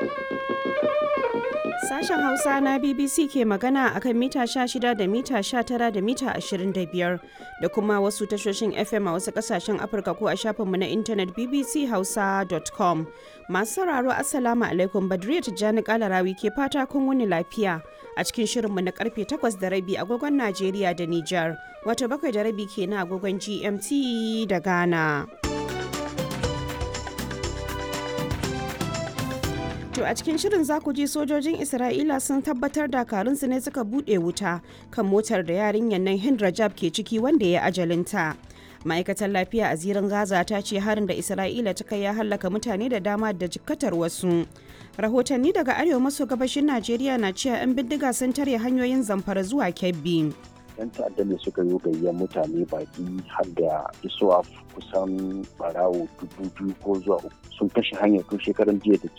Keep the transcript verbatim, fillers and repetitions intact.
Sashen Hausa na B B C ke magana akan mita shida da mita tara da mita ashirin da biyar da kuma wasu tashoshin F M a wasu kasashen Afirka ko a shafinmu na intanet b b c hausa dot com. Masu sauraro Assalamu alaikum, Badriya Tijjani Kalarawi ke fata kun wuni lafiya a cikin shirinmu na karfe takwas da rabi agogon Najeriya da Nijar, wato bakwai da rabi kenan agogon G M T da Ghana. To a cikin shirin za ku ji sojojin Isra'ila sun tabbatar dakarunsu ne suka buɗe wuta kan motar da yarinyar nan Hind Rajab ke ciki wanda ya ajalinta. Ma'aikatar lafiya a zirin Gaza ta ce harin da Isra'ila ta kai ya hallaka mutane da dama da jikkatar wasu. Rahotanni daga arewa maso gabashin Najeriya na cewa 'yan bindiga sun tare hanyoyin Zamfara zuwa Kebbi. yan ta'adda ne suka yi gayyar mutane baki har da isuwa kusan barawo dubu biyu ko zuwa uku sun kashe hanyar tun shekaran jiya da